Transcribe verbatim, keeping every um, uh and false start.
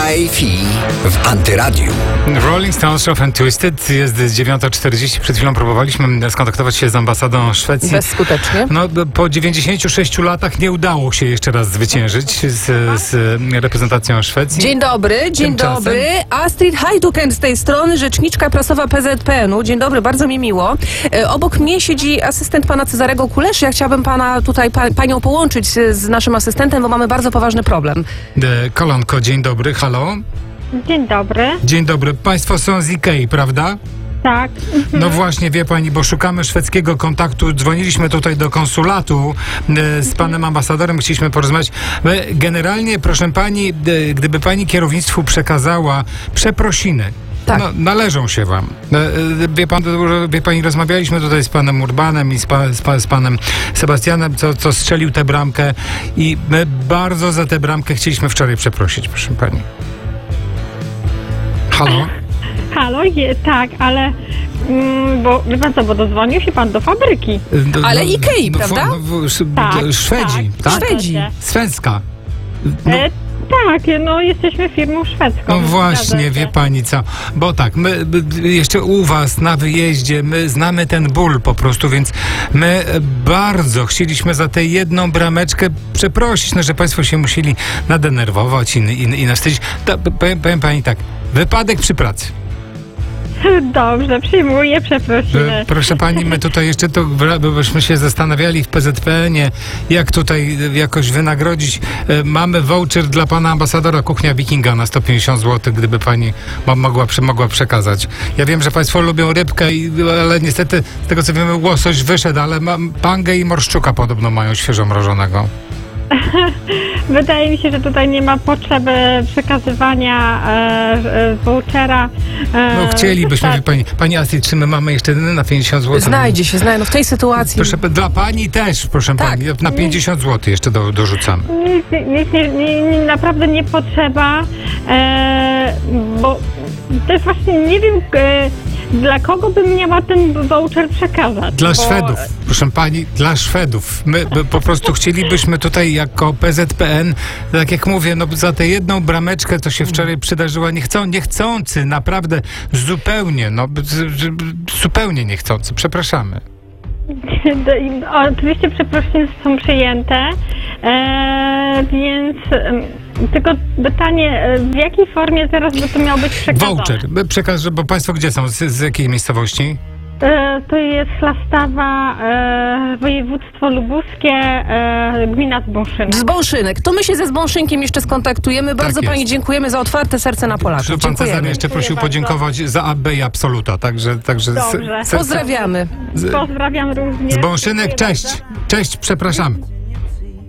Hi-Fi w Antyradiu. Rolling Stones, Rough and Twisted. Jest dziewiąta czterdzieści. Przed chwilą próbowaliśmy skontaktować się z ambasadą Szwecji. Bezskutecznie. No, po dziewięćdziesięciu sześciu latach nie udało się jeszcze raz zwyciężyć z, z reprezentacją Szwecji. Dzień dobry, dzień Tymczasem... dobry. Astrid Hajduken z tej strony, rzeczniczka prasowa P Z P N u. Dzień dobry, bardzo mi miło. E, obok mnie siedzi asystent pana Cezarego Kuleszy. Ja chciałabym pana tutaj, pa, panią połączyć z, z naszym asystentem, bo mamy bardzo poważny problem. De, Kolonko, dzień dobry, halo. Dzień dobry. Dzień dobry. Państwo są z Ikei, prawda? Tak. No właśnie, wie pani, bo szukamy szwedzkiego kontaktu. Dzwoniliśmy tutaj do konsulatu e, z panem ambasadorem, chcieliśmy porozmawiać. E, generalnie, proszę pani, e, gdyby pani kierownictwu przekazała przeprosiny, Tak. no, należą się wam. E, e, wie, pan, wie pani, rozmawialiśmy tutaj z panem Urbanem i z, pa, z, pa, z panem Sebastianem, co, co strzelił tę bramkę i my bardzo za tę bramkę chcieliśmy wczoraj przeprosić, proszę pani. Halo? Halo, je, tak, ale mm, bo wie pan co, bo dozwonił się pan do fabryki. Do, Ale do- Ikei, do- prawda? do- do- sz- Tak, do- Szwedzi, tak. tak? Szwedzi. Svenska. No, E, tak, no jesteśmy firmą szwedzką. no zgadza właśnie, się. wie pani co, bo tak, my my jeszcze u was na wyjeździe, my znamy ten ból po prostu, więc my bardzo chcieliśmy za tę jedną brameczkę przeprosić, no, że państwo się musieli nadenerwować i, i, i nawstydzić. To, powiem, powiem pani tak, wypadek przy pracy. Dobrze, przyjmuję przeprosiny. E, Proszę pani, my tutaj jeszcze to, bo byśmy się zastanawiali w P Z P N ie, jak tutaj jakoś wynagrodzić. E, Mamy voucher dla pana ambasadora Kuchnia Wikinga na sto pięćdziesiąt złotych, gdyby pani mo- mogła, przy- mogła przekazać. Ja wiem, że państwo lubią rybkę, i, ale niestety z tego co wiemy łosoś wyszedł, ale ma, pangę i morszczuka podobno mają świeżo mrożonego. Wydaje mi się, że tutaj nie ma potrzeby przekazywania e, e, vouchera. E, No chcielibyśmy, wie pani, pani Astrid, czy my mamy jeszcze na pięćdziesiąt złotych? Znajdzie się, znajdzie. No w tej sytuacji... Proszę, dla pani też, proszę Tak. pani, na pięćdziesiąt złotych jeszcze do, dorzucam. Nic, nic nie, nie, nie, naprawdę nie potrzeba, e, bo też właśnie nie wiem, e, dla kogo bym miała ten voucher przekazać. Dla bo, Szwedów, proszę pani, dla Szwedów. My, my po prostu chcielibyśmy tutaj jako P Z P N, tak jak mówię, no za tę jedną brameczkę to się wczoraj przydarzyła niechcą, niechcący, naprawdę zupełnie, no z- z- zupełnie niechcący, przepraszamy. Oczywiście przeprosiny są przyjęte, e, więc em, tylko pytanie, e, w jakiej formie teraz by to miało być przekazane? Voucher, przekażę, bo państwo gdzie są, z, z jakiej miejscowości? E, to jest Chlastawa, e, województwo lubuskie, e, gmina Zbąszynek. Zbąszynek. To my się ze Zbąszynkiem jeszcze skontaktujemy. Bardzo jest. pani dziękujemy za otwarte serce na Polaków. Pan Cezary Dziękujemy. jeszcze prosił Dziękuję podziękować za A B i Absoluta, także... także Dobrze. se- se- Pozdrawiamy. z- Pozdrawiam również. Zbąszynek, Dziękuję cześć, bardzo. cześć, przepraszamy.